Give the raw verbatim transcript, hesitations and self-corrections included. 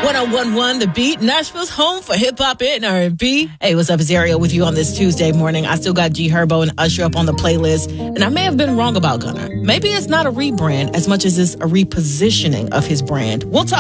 one oh one point one The Beat, Nashville's home for hip-hop and R and B. Hey, what's up? It's Ariel with you on this Tuesday morning. I still got G Herbo and Usher up on the playlist, and I may have been wrong about Gunna. Maybe it's not a rebrand as much as it's a repositioning of his brand. We'll talk